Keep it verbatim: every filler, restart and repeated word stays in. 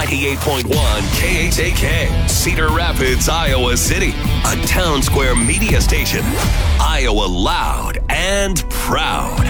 ninety-eight point one K H A K, Cedar Rapids, Iowa City. A Town Square media station. Iowa loud and proud.